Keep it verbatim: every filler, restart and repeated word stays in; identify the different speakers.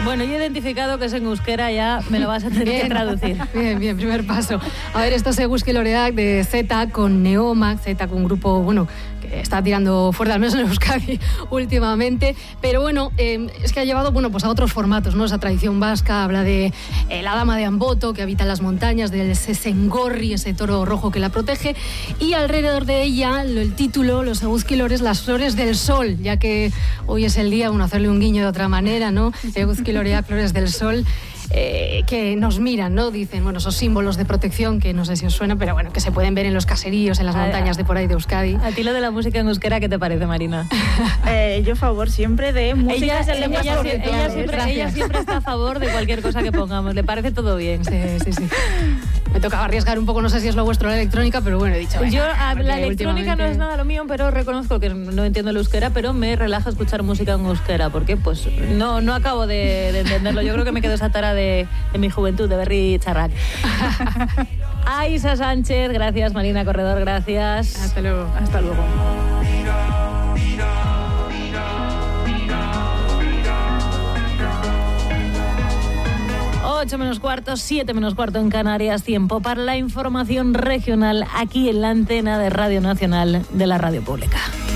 Speaker 1: Bueno, yo he identificado que es en euskera, ya me lo vas a tener bien, que traducir.
Speaker 2: Bien, bien, primer paso. A ver, esto es Eguzki Loreak de Z con Neoma, Z con un grupo, bueno, que está tirando fuerte, al menos en Euskadi últimamente, pero bueno, eh, es que ha llevado, bueno, pues a otros formatos, ¿no? Esa tradición vasca, habla de eh, la dama de Amboto, que habita en las montañas, del Sesengorri, ese toro rojo que la protege, y alrededor de ella, el título, los Eguzki Lores, las flores del sol, ya que hoy es el día, bueno, hacerle un guiño de otra manera, ¿no? Eguzki Loreak, flores del sol, eh, que nos miran, ¿no? Dicen, bueno, esos símbolos de protección que no sé si os suena, pero bueno, que se pueden ver en los caseríos, en las montañas de por ahí de Euskadi.
Speaker 1: ¿A ti lo de la música en euskera qué te parece, Marina?
Speaker 3: eh, yo a favor siempre de músicas en lenguas
Speaker 1: ella, ella, ella, siempre, ella siempre está a favor de cualquier cosa que pongamos, le parece todo bien.
Speaker 2: Sí, sí, sí. Me tocaba arriesgar un poco, no sé si es lo vuestro la electrónica, pero bueno, he dicho... Venga,
Speaker 1: yo, a, la electrónica últimamente... no es nada lo mío, pero reconozco que no entiendo el euskera, pero me relaja escuchar música en euskera, porque pues no, no acabo de, de entenderlo. Yo creo que me quedo esa tara de, de mi juventud, de Berri Charrac. Aisa Sánchez, gracias. Marina Corredor, gracias.
Speaker 2: Hasta luego.
Speaker 3: Hasta luego.
Speaker 1: ocho menos cuarto, siete menos cuarto en Canarias. Tiempo para la información regional aquí en la antena de Radio Nacional de la Radio Pública.